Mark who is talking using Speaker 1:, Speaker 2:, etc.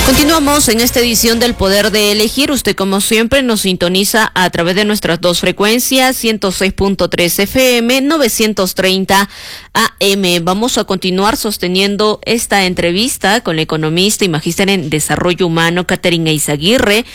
Speaker 1: Continuamos en esta edición del Poder de Elegir. Usted, como siempre, nos sintoniza a través de nuestras dos frecuencias, 106.3 FM, 930 AM. Vamos a continuar sosteniendo esta entrevista con la economista y magíster en Desarrollo Humano, Catherine Eizaguirre,